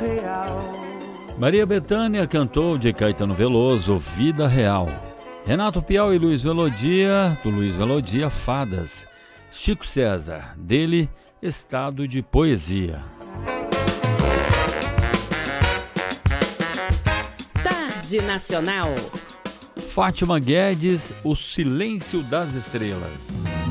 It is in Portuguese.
Maria Bethânia cantou de Caetano Veloso, Vida Real. Renato Piau e Luiz Melodia, do Luiz Melodia, Fadas. Chico César, dele, Estado de Poesia. Tarde Nacional. Fátima Guedes, O Silêncio das Estrelas.